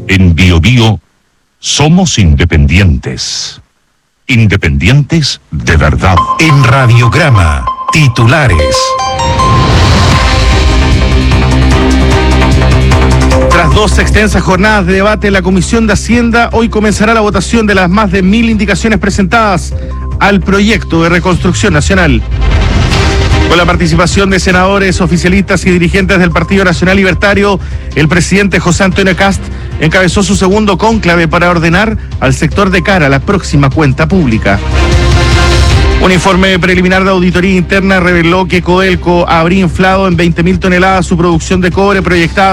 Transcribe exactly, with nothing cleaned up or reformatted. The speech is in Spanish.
En Bio Bio somos independientes. Independientes de verdad. En Radiograma, titulares. Tras dos extensas jornadas de debate en la Comisión de Hacienda, hoy comenzará la votación de las más de mil indicaciones presentadas al proyecto de reconstrucción nacional. Con la participación de senadores, oficialistas y dirigentes del Partido Nacional Libertario, el presidente José Antonio Kast encabezó su segundo cónclave para ordenar al sector de cara a la próxima cuenta pública. Un informe preliminar de auditoría interna reveló que Codelco habría inflado en veinte mil toneladas su producción de cobre proyectada